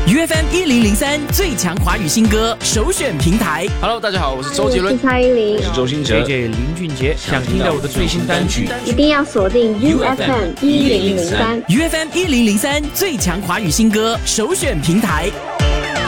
UFM 1003最强华语新歌首选平台。 Hello， 大家好，我是周杰伦， 我是蔡依林， 我是周兴哲 ，JJ 林俊杰。想听到我的最新单曲， 一定要锁定 UFM 1003。 UFM 1003最强华语新歌首选平台。